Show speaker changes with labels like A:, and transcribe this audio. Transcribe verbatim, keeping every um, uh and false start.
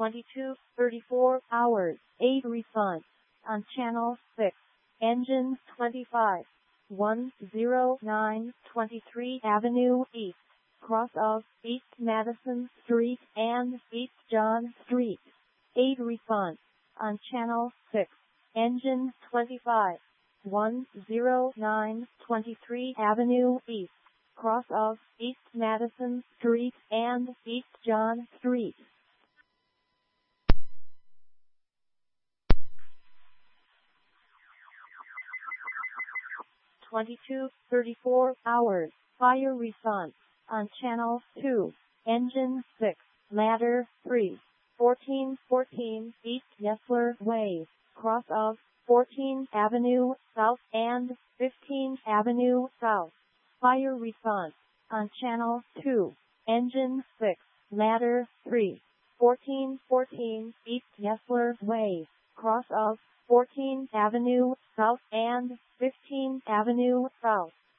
A: twenty-two thirty-four hours, eight response. On channel six. Engine twenty-five. one oh nine twenty-three Avenue East. Cross of East Madison Street and East John Street. eight response. On channel six. Engine twenty-five. one oh nine twenty-three Avenue East. Cross of East Madison Street and East John Street. twenty-two thirty-four hours, fire response. On channel two. Engine six. Ladder three. fourteen fourteen East Yesler Way. Cross of fourteenth Avenue South and fifteenth Avenue South. Fire response. On channel two. Engine six. Ladder three. fourteen fourteen East Yesler Way. Cross of fourteenth Avenue South and fifteenth Avenue South.